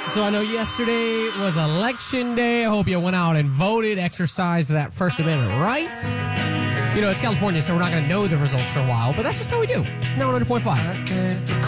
So I know yesterday was election day. I hope you went out and voted, exercised that First Amendment rights. You know, it's California, so we're not going to know the results for a while, but that's just how we do. 100.5.